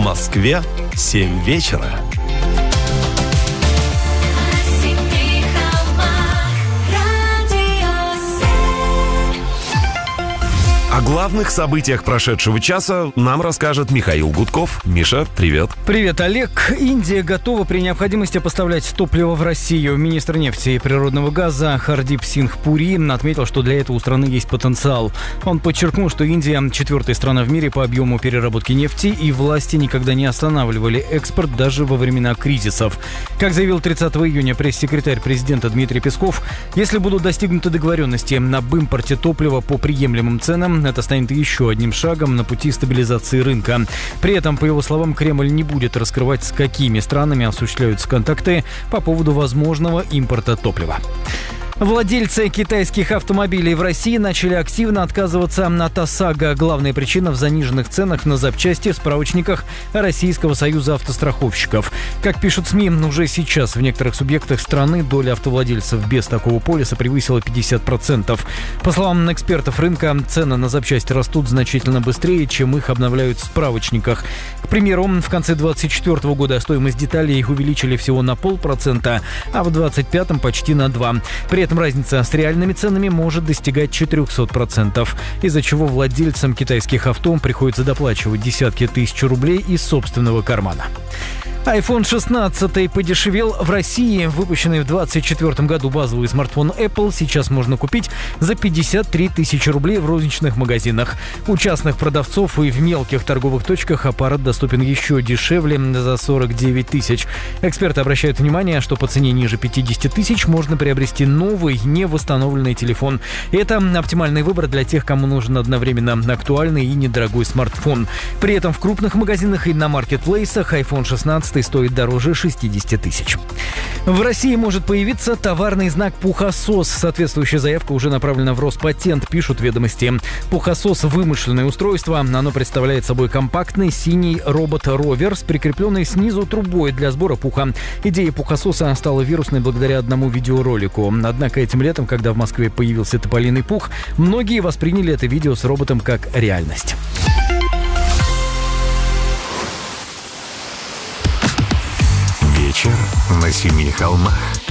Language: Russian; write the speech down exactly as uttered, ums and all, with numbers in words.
Москве семь вечера. О главных событиях прошедшего часа нам расскажет Михаил Гудков. Миша, привет. Привет, Олег. Индия готова при необходимости поставлять топливо в Россию. Министр нефти и природного газа Хардип Сингх Пури отметил, что для этого у страны есть потенциал. Он подчеркнул, что Индия – четвертая страна в мире по объему переработки нефти, и власти никогда не останавливали экспорт даже во времена кризисов. Как заявил тридцатого июня пресс-секретарь президента Дмитрий Песков, если будут достигнуты договоренности об импорте топлива по приемлемым ценам, это станет еще одним шагом на пути стабилизации рынка. При этом, по его словам, Кремль не будет раскрывать, с какими странами осуществляются контакты по поводу возможного импорта топлива. Владельцы китайских автомобилей в России начали активно отказываться от ОСАГО. Главная причина в заниженных ценах на запчасти в справочниках Российского союза автостраховщиков. Как пишут СМИ, уже сейчас в некоторых субъектах страны доля автовладельцев без такого полиса превысила пятьдесят процентов. По словам экспертов рынка, цены на запчасти растут значительно быстрее, чем их обновляют в справочниках. К примеру, в конце двадцать четвёртого года стоимость деталей увеличили всего на полпроцента, а в двадцать пятом почти на два процента. При этом разница с реальными ценами может достигать четыреста процентов, из-за чего владельцам китайских авто приходится доплачивать десятки тысяч рублей из собственного кармана. айфон шестнадцать подешевел в России. Выпущенный в двадцать четвёртом году базовый смартфон Apple сейчас можно купить за пятьдесят три тысячи рублей в розничных магазинах. У частных продавцов и в мелких торговых точках аппарат доступен еще дешевле, за сорок девять тысяч. Эксперты обращают внимание, что по цене ниже пятьдесят тысяч можно приобрести новый, невосстановленный телефон. Это оптимальный выбор для тех, кому нужен одновременно актуальный и недорогой смартфон. При этом в крупных магазинах и на маркетплейсах айфон шестнадцать стоит дороже шестьдесят тысяч. В России может появиться товарный знак «Пухосос». Соответствующая заявка уже направлена в Роспатент, пишут «Ведомости». Пухосос – вымышленное устройство. Оно представляет собой компактный синий робот-ровер с прикрепленной снизу трубой для сбора пуха. Идея пухососа стала вирусной благодаря одному видеоролику. Однако этим летом, когда в Москве появился тополиный пух, многие восприняли это видео с роботом как реальность. Вечер на семи холмах.